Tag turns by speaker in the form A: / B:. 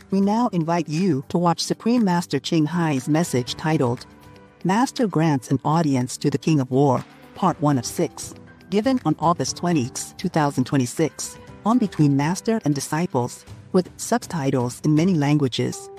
A: We now invite you to watch Supreme Master Ching Hai's message titled, Master Grants an Audience to the King of War, Part 1 of 6, given on August 20, 2026, on Between Master and Disciples, with subtitles in many languages.